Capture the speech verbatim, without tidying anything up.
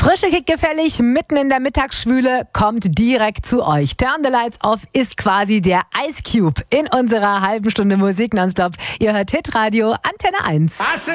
Frische Kick gefällig, mitten in der Mittagsschwüle, kommt direkt zu euch. Turn the Lights Off ist quasi der Ice Cube in unserer halben Stunde Musik nonstop. Ihr hört Hitradio Antenne eins.